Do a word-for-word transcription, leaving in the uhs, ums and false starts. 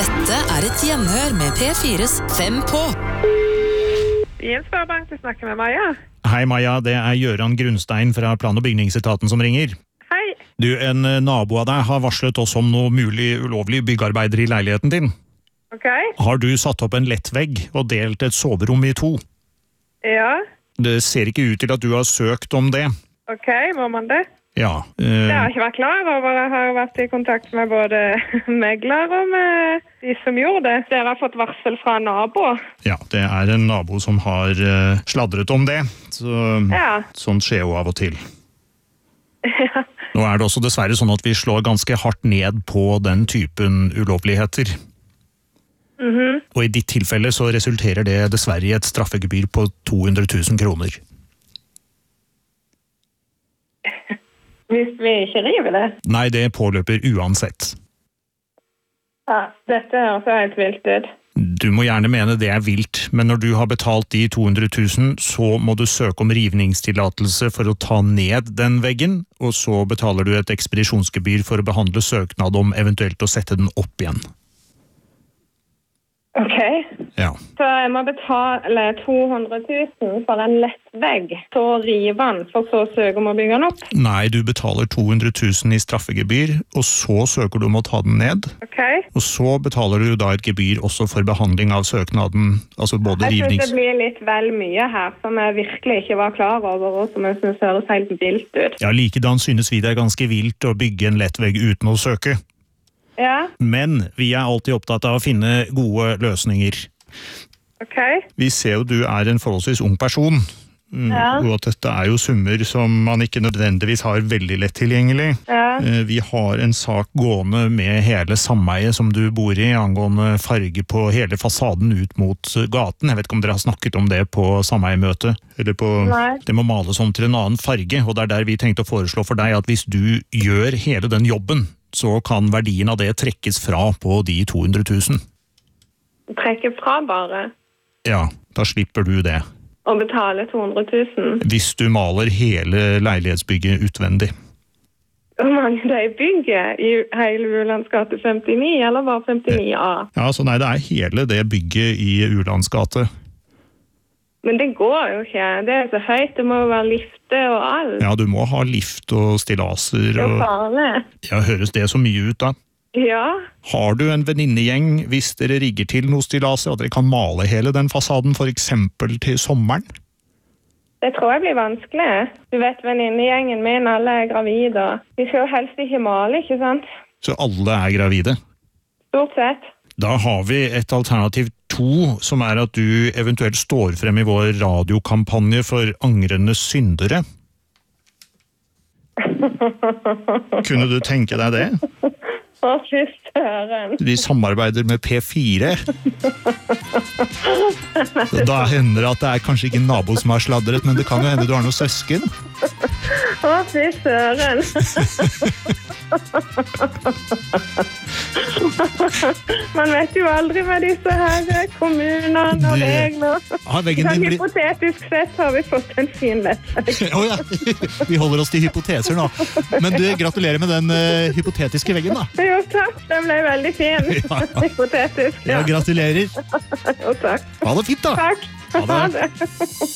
Dette er et gjenhør med P fires Fem på. I en Sparebank, du snakker med Maja. Hei Maja, det er Gøran Grunstein fra Plan- og bygningsetaten som ringer. Hei. Du, en nabo av deg har varslet oss om noe mulig ulovlig byggearbeider i leiligheten din. Ok. Har du satt opp en lettvegg og delt et soverom i to? Ja. Det ser ikke ut til at du har søkt om det. Ok, må man det? Ja. Det Eh, har jeg ikke vært klar over. Jeg har vært i kontakt med både megler og med de som gjorde det. Dere har fått varsel fra nabo. ja, det er en nabo som har eh, sladret om det. Så, Ja. sånt skjer jo av og til. Ja. Nå er det også dessverre sånn at vi slår ganske hardt ned på den typen ulovligheter. Mhm. Og i ditt tilfelle så resulterer det dessverre i et straffegebyr på to hundre tusen kroner. Hvis vi ikke river det. Nei, det påløper uansett. Ja, dette er også helt vilt ut. Du må gjerne mene det er vilt, men når du har betalt de to hundre tusen, så må du søke om rivningstillatelse for å ta ned den veggen, og så betaler du et ekspedisjonsgebyr for å behandle søknad om eventuelt å sette den opp igjen. Ok. Ja. Så jeg må betale to hundre tusen for en lett vegg, så rive den, for så søke om å bygge den opp. Nei, du betaler to hundre tusen i straffegebyr, og så søker du om å ta den ned. Ok. Og så betaler du da et gebyr også for behandling av søknaden, altså både Jeg synes rivnings... det blir litt vel mye her, som jeg virkelig ikke var klar over, og som jeg synes høres helt vilt ut. Ja, likedan synes vi det er ganske vilt å bygge en lettvegg uten å søke. Ja, Men vi er alltid opptatt av å finne gode løsninger. ok. Vi ser jo du er en forholdsvis ung person, mm, Ja. og at dette er jo summer som man ikke nødvendigvis har veldig lett tilgjengelig. Ja, Eh, Vi har en sak gående med hele sameiet som du bor i, angående farge på hele fasaden ut mot gaten. Jeg vet ikke om dere har snakket om det på sameiemøte, eller på... Nei. Det må males om til en annen farge, og det er der vi tenkte å foreslå for deg at hvis du gjør hele den jobben, så kan verdien av det trekkes fra på de to hundre tusen. trekke fra bare, Ja, da slipper du det. og betale to hundre tusen. Hvis du maler hele leilighetsbygget utvendig. Hvor mange det er i bygget i hele Ulands gate femtini, eller bare femtini A? Ja, så nei, det er hele det bygget i Ulands gate. Men det går jo ikke, det er så høyt, det må jo være lifte og alt. Ja, du må ha lift og stillaser. Det er jo Og... farlig. Ja, høres det så mye ut da? Ja, Har du en venninnegjeng hvis dere rigger til noe stillaser, og dere kan male hele den fasaden for eksempel til sommeren? det tror jeg blir vanskelig. Du vet, venninnegjengen min, alle er gravide, og de skal jo helst ikke male, ikke sant? Så alle er gravide. Stort sett. Da har vi et alternativ to, som er at du eventuelt står frem i vår radiokampanje for angrende syndere. Kunne du tenke deg det? Å, fy søren. Vi samarbeider med P fire. Da hender det at det er kanskje ikke en nabo som har sladret, men det kan jo hende du har noen søsken. Å, fy søren. Man vet jo aldri med disse her kommunene og Det- regler. Ja, veggen Men din blir... hypotetisk sett har vi fått en fin lettvegg. Å ja, vi holder oss til hypoteser nå. Men du, gratulerer med den eh, hypotetiske veggen da. Jo, takk. Den ble veldig fin. Ja, ja. Hypotetisk. Ja, Ja. gratulerer. Jo, takk. Ha det fint da. Takk. Ha det. Ha det.